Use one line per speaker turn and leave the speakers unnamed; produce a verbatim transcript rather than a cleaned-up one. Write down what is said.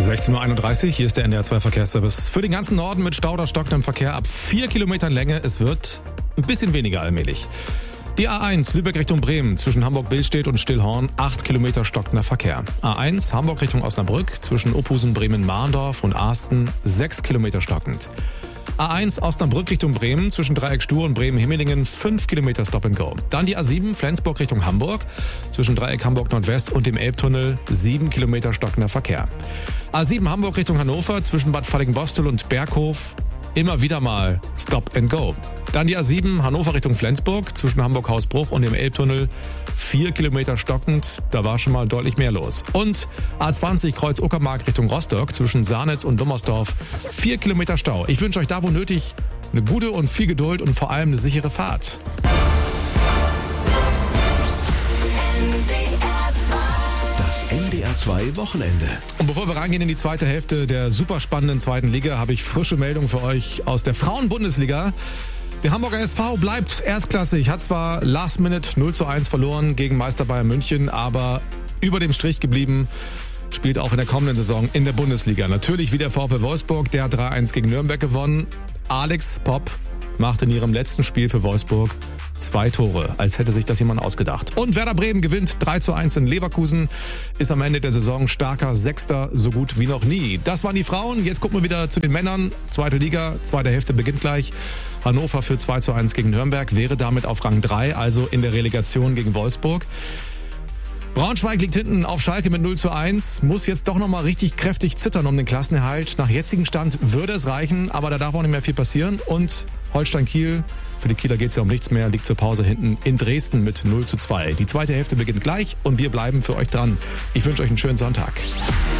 sechzehn Uhr einunddreißig, hier ist der N D R zwei Verkehrsservice. Für den ganzen Norden mit Stau oder stockendem Verkehr ab vier Kilometern Länge. Es wird ein bisschen weniger allmählich. Die A eins Lübeck Richtung Bremen zwischen Hamburg-Billstedt und Stillhorn, acht Kilometer stockender Verkehr. A eins Hamburg Richtung Osnabrück zwischen Opusen, Bremen-Mahndorf und Ahsten, sechs Kilometer stockend. A eins Osnabrück Richtung Bremen zwischen Dreieck Stur und Bremen-Himmelingen, fünf Kilometer Stop and Go. Dann die A sieben Flensburg Richtung Hamburg zwischen Dreieck Hamburg Nordwest und dem Elbtunnel, sieben Kilometer stockender Verkehr. A sieben Hamburg Richtung Hannover zwischen Bad Fallingbostel und Berghof, immer wieder mal Stop and Go. Dann die A sieben Hannover Richtung Flensburg zwischen Hamburg-Hausbruch und dem Elbtunnel, vier Kilometer stockend, da war schon mal deutlich mehr los. Und A zwanzig Kreuz Uckermark Richtung Rostock zwischen Sarnitz und Dummersdorf, vier Kilometer Stau. Ich wünsche euch da, wo nötig, eine gute und viel Geduld und vor allem eine sichere Fahrt.
N D R zwei Wochenende.
Und bevor wir reingehen in die zweite Hälfte der super spannenden zweiten Liga, habe ich frische Meldung für euch aus der Frauen-Bundesliga. Der Hamburger S V bleibt erstklassig, hat zwar Last Minute null zu eins verloren gegen Meister Bayern München, aber über dem Strich geblieben, spielt auch in der kommenden Saison in der Bundesliga. Natürlich wie der VfL Wolfsburg, der hat drei eins gegen Nürnberg gewonnen. Alex Popp macht in ihrem letzten Spiel für Wolfsburg zwei Tore, als hätte sich das jemand ausgedacht. Und Werder Bremen gewinnt drei zu eins in Leverkusen, ist am Ende der Saison starker Sechster, so gut wie noch nie. Das waren die Frauen, jetzt gucken wir wieder zu den Männern. Zweite Liga, zweite Hälfte beginnt gleich. Hannover für zwei zu eins gegen Nürnberg, wäre damit auf Rang drei, also in der Relegation gegen Wolfsburg. Braunschweig liegt hinten auf Schalke mit null zu eins, muss jetzt doch nochmal richtig kräftig zittern um den Klassenerhalt. Nach jetzigem Stand würde es reichen, aber da darf auch nicht mehr viel passieren. Und Holstein Kiel, für die Kieler geht es ja um nichts mehr, liegt zur Pause hinten in Dresden mit null zu zwei. Die zweite Hälfte beginnt gleich und wir bleiben für euch dran. Ich wünsche euch einen schönen Sonntag.